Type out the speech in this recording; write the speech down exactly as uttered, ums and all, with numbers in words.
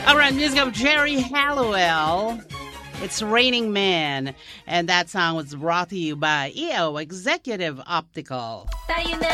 All right, music of Jerry Halliwell. It's Raining Man. And that song was brought to you by E O Executive Optical.